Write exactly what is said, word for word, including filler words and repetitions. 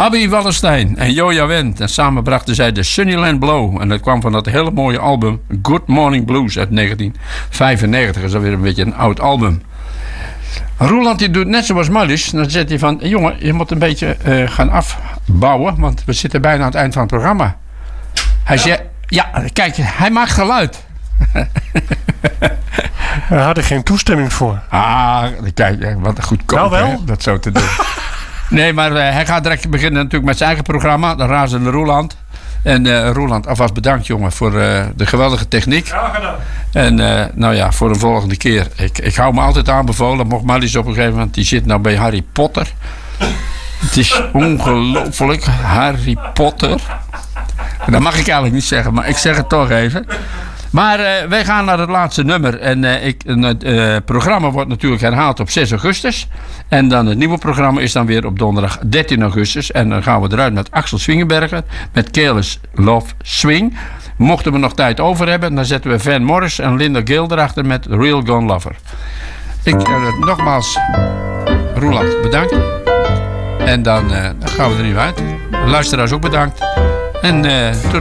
Abby Wallenstein en Joja Wendt. En samen brachten zij de Sunnyland Blow. En dat kwam van dat hele mooie album Good Morning Blues uit negentien vijfennegentig. Dat is alweer een beetje een oud album. Roeland die doet net zoals Marlies. Dan zegt hij van, jongen, je moet een beetje uh, gaan afbouwen. Want we zitten bijna aan het eind van het programma. Hij ja. zegt, ja, kijk, hij maakt geluid. We hadden geen toestemming voor. Ah, kijk, wat een goedkoop, nou wel. Hè, dat zo te doen. Nee, maar uh, hij gaat direct beginnen natuurlijk met zijn eigen programma. De Razende Roeland. En uh, Roeland, alvast bedankt jongen voor uh, de geweldige techniek. Ja, gedaan. En uh, nou ja, voor een volgende keer. Ik, ik hou me altijd aanbevolen. Mocht Marlies op een gegeven moment, die zit nou bij Harry Potter. Het is ongelooflijk. Harry Potter. Dat mag ik eigenlijk niet zeggen, maar ik zeg het toch even. Maar uh, wij gaan naar het laatste nummer. En uh, ik, uh, het uh, programma wordt natuurlijk herhaald op zes augustus. En dan het nieuwe programma is dan weer op donderdag dertien augustus. En dan gaan we eruit met Axel Swingenberger. Met Careless Love Swing. Mochten we nog tijd over hebben, dan zetten we Van Morris en Linda Gale erachter met Real Gone Lover. Ik uh, nogmaals, Roeland, bedankt. En dan, uh, dan gaan we er nu uit. Luisteraars ook bedankt. En uh, tot